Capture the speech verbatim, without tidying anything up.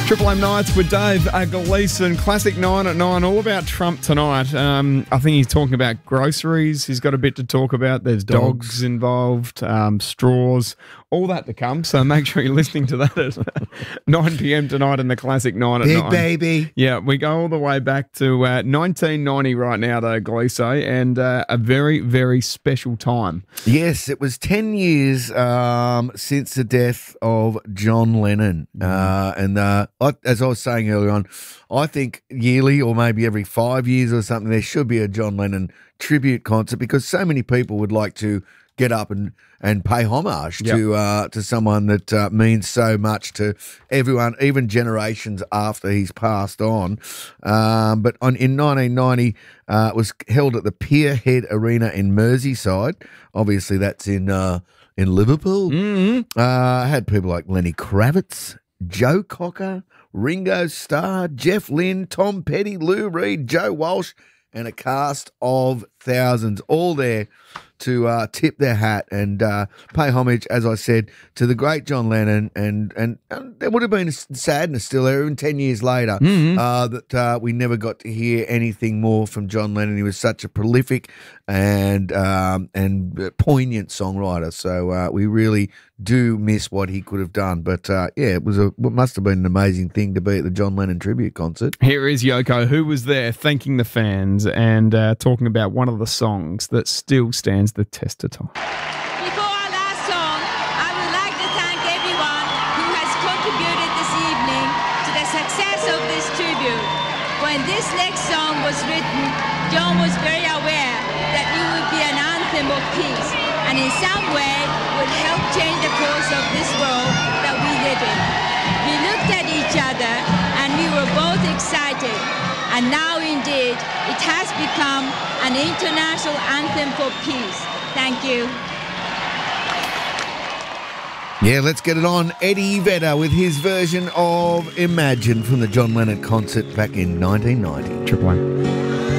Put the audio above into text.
Triple M Nights with Dave uh, Gleeson, Classic nine at nine, all about Trump tonight. Um, I think he's talking about groceries. He's got a bit to talk about. There's dogs, dogs involved, um, straws, all that to come. So make sure you're listening to that at nine p.m. tonight in the Classic nine at Big nine. baby. Yeah, we go all the way back to uh, nineteen ninety right now, though, Gleeso, and uh, a very, very special time. Yes, it was ten years um, since the death of John Lennon. Mm. Uh, and uh, I, as I was saying earlier on, I think yearly or maybe every five years or something, there should be a John Lennon tribute concert because so many people would like to get up and, and pay homage yep. to uh, to someone that uh, means so much to everyone, even generations after he's passed on. Um, but on, in nineteen ninety, uh, it was held at the Pierhead Arena in Merseyside. Obviously, that's in uh, in Liverpool. Mm-hmm. Uh, had people like Lenny Kravitz, Joe Cocker, Ringo Starr, Jeff Lynne, Tom Petty, Lou Reed, Joe Walsh, and a cast of thousands, all there to uh, tip their hat and uh, pay homage, as I said, to the great John Lennon. And, and, and there would have been a sadness still there, even ten years later, mm-hmm. uh, that uh, we never got to hear anything more from John Lennon. He was such a prolific and um, and poignant songwriter. So uh, we really do miss what he could have done. But uh, yeah, it was a it must have been an amazing thing to be at the John Lennon tribute concert. Here is Yoko, who was there thanking the fans and uh, talking about one of the songs that still stands the test of time. Before our last song, I would like to thank everyone who has contributed this evening to the success of this tribute. When this next song was written, John was very aware that it would be an anthem of peace and in some way would help change the course of this world that we live in. We looked at each other and we were both excited. And now, indeed, it has become an international anthem for peace. Thank you. Yeah, let's get it on. Eddie Vedder with his version of Imagine from the John Lennon concert back in nineteen ninety. Triple M.